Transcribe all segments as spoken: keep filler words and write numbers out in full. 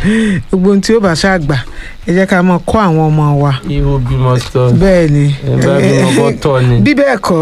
gbogbo ohun tí ó bá ṣàgbà ẹ jẹ́ ká mọ̀ kọ́ àwọn ọmọ wa. ihu bímọ tọ́ bẹ́ẹ̀ ni ẹ bá bímọ bọ́ tọ́ ni. bí bẹ́ẹ̀ kọ́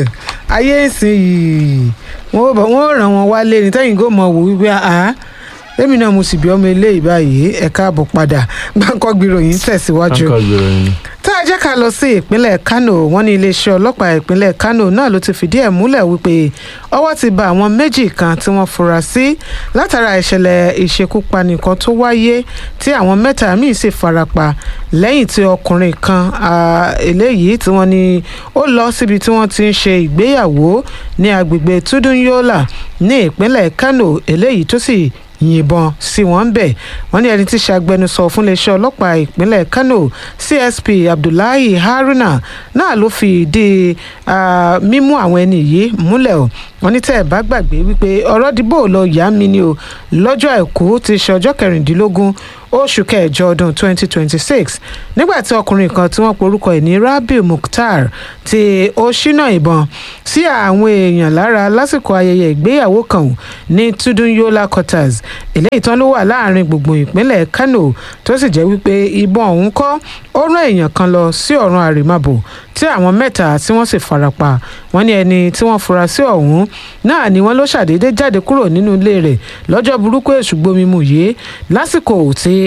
ayé ìsìn yìí wọ́n ràn wọ́n wálé ní tẹ́yìn kó mọ̀ wò wípé àá lẹ́mi náà mo sì bí ọmọ eléyìí báyìí ẹ káàbọ̀ padà Gbáǹkọ́gbì ìròyìn tẹ̀síwájú. Gbáǹkọ́gbì ìròyìn. tá a jẹ́ ká lọ sí ìpínlẹ̀ Kánò wọ́n ní iléeṣẹ́ ọlọ́pàá ìpínlẹ̀ Kánò náà ló ti fìdí ẹ̀ múlẹ̀ wípé ọwọ́ ti bá àwọn méjì kan tí wọ́n fura sí látara ìṣẹ̀lẹ̀ ìṣekúpani kan tó wáyé tí àwọn mẹ́ta míì sì farapa lẹ́yìn tí ọkùnrin kan eléyìí tí wọ́n ní ó lọ síbi tí wọ́n ti ń ṣe ìgbéyàwó ní agbègbè Tudunyola ní ìpínlẹ̀ Kánò eléyìí tó sì yìnbọn sí wọn bẹ̀ wọ́n ní ẹni tí ṣàgbẹnusọ fún iléeṣẹ́ ọlọ́pàá ìpínlẹ̀ Kánò C S P Abdullahi Haruna náà ló fi ìdí mímú àwọn ẹni yìí múlẹ̀ o wọ́n ní tẹ́ ẹ̀ bá gbàgbé wípé ọ̀rọ̀ dìbò lọ yá mi ni o lọ́jọ́ àìkú ti ṣe ọjọ́ kẹrìndínlógún oṣù kẹjọ ọdún twenty twenty six nígbà tí ọkùnrin kan tí wọ́n porúkọ ẹ̀ ní Rabiu Mukhtar tí ó ṣínà ìbọn sí àwọn èèyàn lára lásìkò ayẹyẹ ìgbéyàwó kan ní Tudunyola quarters eléyìí tán ló wà láàrin gbùngbùn ìpínlẹ̀ Kánò tó sì jẹ́ wípé ìbọn ọ̀hún kọ́ ó rán èèyàn kan lọ sí ọ̀run àrèmábò tí àwọn mẹ́ta tí wọ́n sì farapa wọ́n ní ẹni tí wọ́n fura sí ọ̀hún náà ni wọ́n ló ṣàdédé jáde kúrò nínú ilé rẹ̀ lọ́jọ́ burúkú èṣù gbomimu yìí lásìkò tí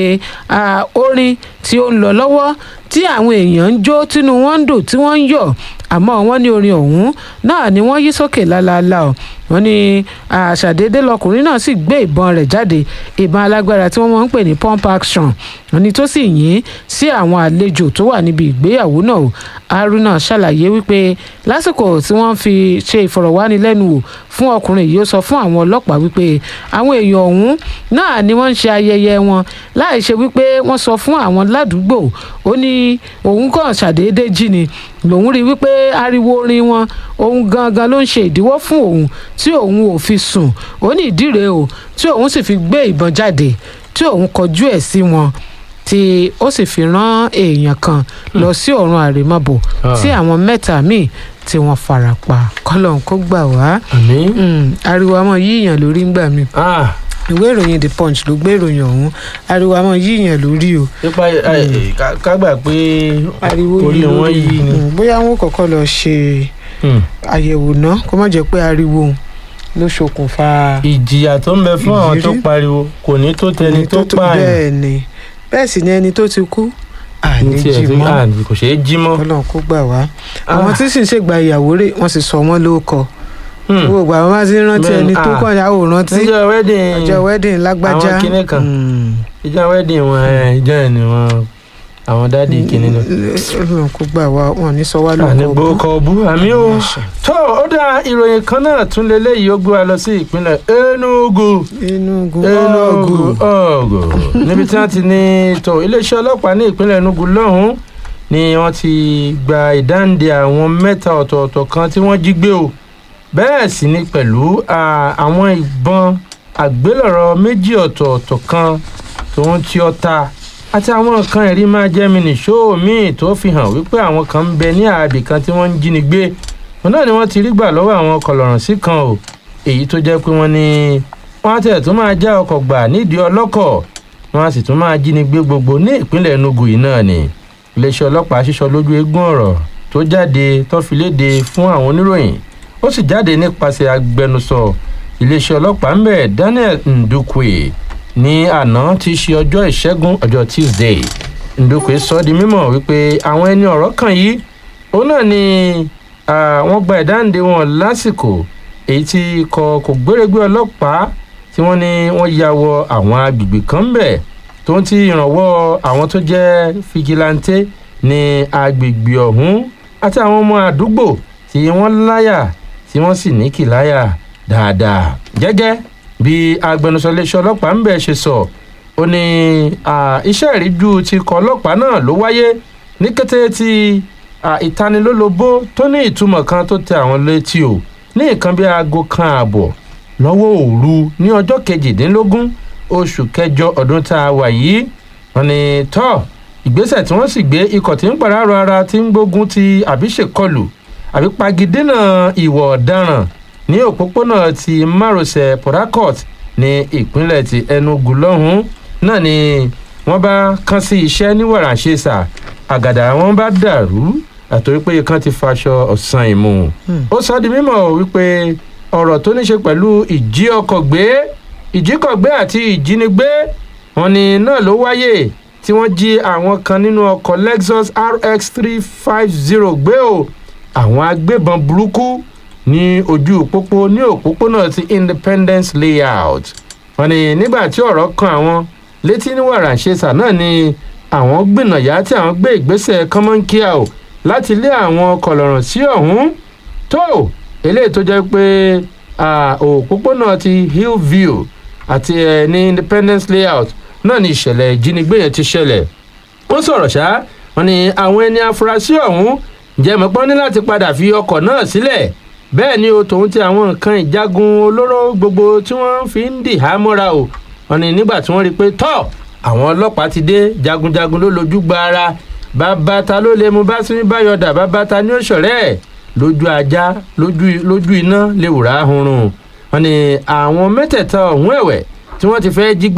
orin tí ó ń lọ lọ́wọ́ tí àwọn èèyàn ń jó tínú wọn ń dùn tí wọ́n ń yọ̀ àmọ́ wọ́n ní orin ọ̀hún náà ni wọ́n yí sókè lálaalá o wọ́n ní àṣàdédé lọkùnrin náà sì gbé ìbọn rẹ̀ jáde ìbọn alágbára tí wọ́n máa ń pè ní pump action wọ́n ní tó sì yìn sí àwọn àlejò tó wà níbi ìgbéyàwó náà o Haruna ṣàlàyé wípé lásìkò tí wọ́n fi ṣe ìfọ̀rọ̀wánilẹ́nuwò fún ọkùnrin yìí ó sọ fún àwọn ọlọ́pàá wípé àwọn èèyàn ọ̀hún náà ni wọ́n ń ṣe ayẹyẹ wọn láì ṣe wípé wọ́n sọ fún àwọn ládùúgbò ó ní òun kàn ṣàdédé jí ni lòun rí wípé ariwo orin wọn òun gangan ló ń ṣe ìdíwọ́ fún òun tí òun ò fi sùn ó ní ìdí rèé o tí òun sì fi gbé ìbọn jáde tí òun kọjú ẹ̀ sí wọn tí ó sì fi rán èèyàn kan lọ sí ọ̀run àrèmábò tí àwọn mẹ́ta míì tí wọ́n fara pa kọ́lọ́n kó gbà wá. ariwo àmọ́ yíyàn lórí ń gbà mí ìwé ìròyìn The Punch ló gbé ìròyìn ọ̀hún ariwo àmọ́ yíyàn lórí o. nípa ká gbà pé orí wọn yí ni. bóyá wọn kọ́kọ́ lọ ṣe àyẹ̀wò náà kó má jẹ́ pé ariwo ló ṣokùnfà. ìjìyà tó ń bẹ fún àwọn tó pariwo kò ní tó tẹni tó pààyàn. bẹ́ẹ̀ ni bẹ́ẹ̀ sì ni ẹni tó ti kú àní jí mọ́ kò ṣeé jí mọ́. Ọlọ́run kó gbà wá. àwọn tí sì ń ṣègbà ìyàwó rẹ̀ wọ́n sì sọ wọ́n lóko gbogbo àwọn máa ti rántí ẹni tó kàn yà ó rántí ọjọ́ wedding ọjọ́ wedding lágbájá àwọn kinní kan ìjọ wedding wọn ìjọ ẹ̀ ni wọn àwọn dáàdi kinní lọ. Ọlọ́run kó gbà wá wọn ní sọ wá lóko àní gbòókò ọbú àmì ó tó ó dá ìròyìn kan náà tún lélẹ́yìí ó gbé wa lọ sí ìpínlẹ̀ Enugu Enugu Enugu Ogo níbi tí wọ́n ti ní tó iléeṣẹ́ ọlọ́pàá ní ìpínlẹ̀ Enugu lọ́hùn-ún ni wọ́n ti gba ìdáǹdè àwọn mẹ́ta ọ̀tọ̀ọ̀tọ̀ kan tí wọ́n jí gbé o bẹ́ẹ̀ sì ni pẹ̀lú àwọn ìbọn àgbélọ̀rọ̀ méjì ọ̀tọ̀ọ̀tọ̀ kan tó ń tí ọta àti àwọn nǹkan ẹ̀rí máa jẹ́ mi nìṣó míì tó fi hàn wípé àwọn kan ń bẹ ní ààbì kan tí wọ́n ń jíni gbé wọn náà ni wọ́n ti rí gbà lọ́wọ́ àwọn kọlọ̀rọ̀sí kan o èyí tó jẹ́ pé wọ́n ní wọ́n á tẹ̀ tó máa já ọkọ̀ gbà nídìí ọlọ́kọ̀ wọ́n á sì tún máa jíni gbé gbogbo ní ìpínlẹ̀ Enugu yìí náà ni iléeṣẹ́ ọlọ́pàá ṣíṣọ lójú eégún ọ̀rọ̀ tó jáde tó fi léde fún àwọn oníròyìn ó sì jáde nípasẹ̀ agbẹnusọ iléeṣẹ́ ọlọ́pàá ń bẹ̀ Daniel Ndukwe ní àná tí í ṣe ọjọ́ ìṣẹ́gun ọjọ́ Tuesday Ndukwe sọ di mímọ̀ wípé àwọn ẹni ọ̀rọ̀ kan yìí òun náà ni wọ́n gba ìdáǹdè wọn lásìkò èyí tí ikọ̀ kò gbérégbé ọlọ́pàá tí wọ́n ní wọ́n ya wọ àwọn agbègbè kan bẹ̀ tó ń ti ìrànwọ́ àwọn tó jẹ́ fìgìláńtè ní agbègbè ọ̀hún àti àwọn ọmọ àdúgbò tí wọ́n láyà tí wọ́n sì ní kìláyà dáadáa gẹ́gẹ́ bí agbẹnusọ iléeṣẹ́ ọlọ́pàá ń bẹ̀ ṣe sọ ó ní iṣẹ́ ìríjú ti ikọ̀ ọlọ́pàá náà ló wáyé ní kété tí ìtanilólobó tó ní ìtumọ̀ kan tó tẹ àwọn létí o ní nǹkan bí aago kan ààbọ̀ lọ́wọ́ òru ní ọjọ́ kejìdínlógún oṣù kẹjọ ọdún tá a wà yìí wọ́n ní tọ́ ìgbésẹ̀ tí wọ́n sì gbé ikọ̀ tí ń pàráàrọ̀ ara tí ń gbógun ti àbí ṣèkọlù àbí pagidínà ìwà ọ̀daràn ní òpópónà ti márosẹ̀ Port Harcourt ní ìpínlẹ̀ ti Enugu lọ́hùn-ún náà ni wọ́n bá kán sí iṣẹ́ ní wàràǹṣeṣà àgàdà wọn bá dàrú àtòrí pé kan ti faṣọ ọ̀sán ìmú. ó sọ di mímọ̀ wípé ọ̀rọ̀ tó ní ṣe pẹ̀lú ìjí ọkọ̀ gbé ìjíkọ̀gbé àti ìjínigbé wọn ni náà ló wáyé tí wọ́n jí àwọn kan nínú ọkọ̀ Lexus R X three fifty gbé o àwọn agbébọn burúkú ní ojú òpópó ní òpópónà ti Independence Layout. wọn ni nígbà tí ọ̀rọ̀ kan àwọn létí ní wàràǹṣeṣà náà ni àwọn gbìnàyà tí àwọn gbé ìgbésẹ̀ kọ́mọ́nkíà o láti lé àwọn kọ̀lọ̀rọ̀ sí ọ̀hún tó eléyìí tó jẹ́ pé òpópónà ti Hillview àti ẹ̀ ní Independence Layout náà ni ìṣẹ̀lẹ̀ ìjínigbé yẹn ti ṣẹlẹ̀. wọ́n sọ̀rọ̀ ṣá wọn ni àwọn ẹni afurasí ọ̀hún jẹ́ mọ́pọ́n ní láti padà fi ọkọ̀ náà sílẹ̀ bẹ́ẹ̀ ni o tòun ti àwọn nǹkan ìjagun olóró gbogbo tí wọ́n fi ń dì há mọ́ra o wọn ni nígbà tí wọ́n rí i pé tọ́ àwọn ọlọ́pàá ti dé jagunjagun ló lójú gba ara bàbá ta ló lè mú bá sinmi báyọ̀dà bàbá ta ní òṣèré ẹ̀ lójú ajá lójú iná lè wùrà hurun wọn ni àwọn mẹ́tẹ̀ẹ̀ta ọ̀hún ẹ̀wẹ̀ tí wọ́n ti fẹ́ jí gbé